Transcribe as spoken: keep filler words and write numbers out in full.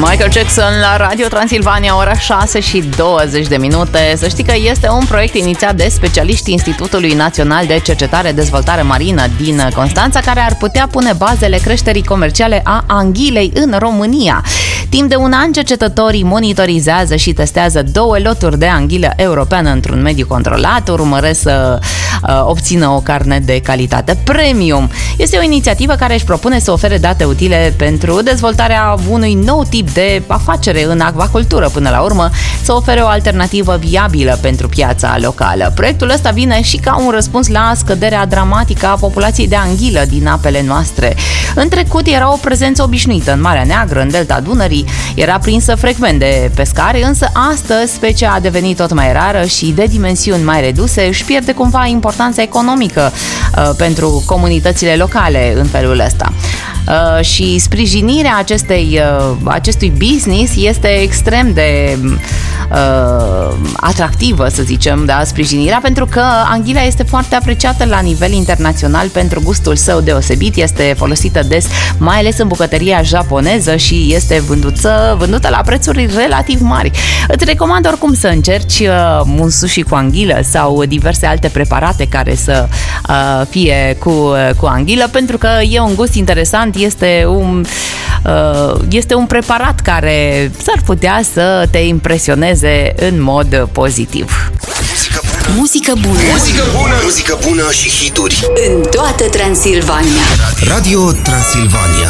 Michael Jackson la Radio Transilvania, ora șase și douăzeci de minute. Să știi că este un proiect inițiat de specialiști Institutului Național de Cercetare Dezvoltare Marină din Constanța, care ar putea pune bazele creșterii comerciale a anghilei în România. Timp de un an, cercetătorii monitorizează și testează două loturi de anghilă europeană într-un mediu controlat, urmăresc să uh, obțină o carne de calitate premium. Este o inițiativă care își propune să ofere date utile pentru dezvoltarea unui nou tip de afacere în acvacultură, până la urmă să ofere o alternativă viabilă pentru piața locală. Proiectul ăsta vine și ca un răspuns la scăderea dramatică a populației de anghilă din apele noastre. În trecut era o prezență obișnuită în Marea Neagră, în delta Dunării, era prinsă frecvent de pescari, însă astăzi specia a devenit tot mai rară și de dimensiuni mai reduse, își pierde cumva importanța economică uh, pentru comunitățile locale în felul ăsta. Uh, și sprijinirea acestei, uh, acestui business este extrem de uh, atractivă, să zicem, da, sprijinirea, pentru că anghila este foarte apreciată la nivel internațional pentru gustul său deosebit, este folosită des, mai ales în bucătăria japoneză și este vândută, vândută la prețuri relativ mari. Îți recomand oricum să încerci uh, un sushi cu anghilă sau diverse alte preparate care să uh, fie cu, uh, cu anghilă, pentru că e un gust interesant. Este un, uh, este un preparat care s-ar putea să te impresioneze în mod pozitiv. Muzică bună. Muzică bună. Muzică bună și hituri în toată Transilvania. Radio Transilvania.